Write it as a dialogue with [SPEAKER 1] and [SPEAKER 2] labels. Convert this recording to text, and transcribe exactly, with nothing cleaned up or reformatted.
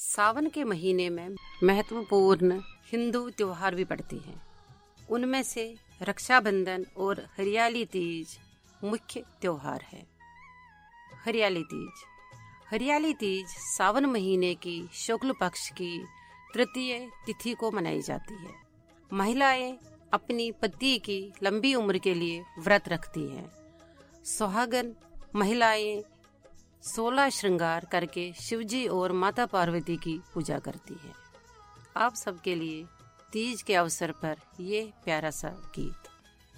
[SPEAKER 1] सावन के महीने में महत्वपूर्ण हिंदू त्योहार भी पड़ते हैं। उनमें से रक्षाबंधन और हरियाली तीज मुख्य त्योहार है। हरियाली तीज हरियाली तीज सावन महीने की शुक्ल पक्ष की तृतीय तिथि को मनाई जाती है। महिलाएं अपनी पति की लंबी उम्र के लिए व्रत रखती हैं। सुहागन महिलाएं सोलह श्रृंगार करके शिवजी और माता पार्वती की पूजा करती हैं। आप सबके लिए तीज के अवसर पर ये प्यारा सा गीत।